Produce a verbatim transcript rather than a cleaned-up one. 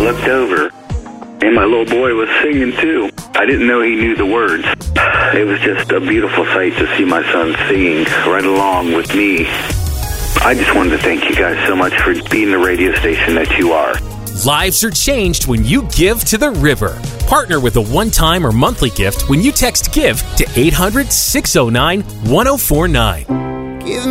looked over, and my little boy was singing too. I didn't know he knew the words. It was just a beautiful sight to see my son singing right along with me. I just wanted to thank you guys so much for being the radio station that you are. Lives are changed when you give to the river. Partner with a one-time or monthly gift when you text GIVE to eight hundred, six oh nine, one oh four nine. Give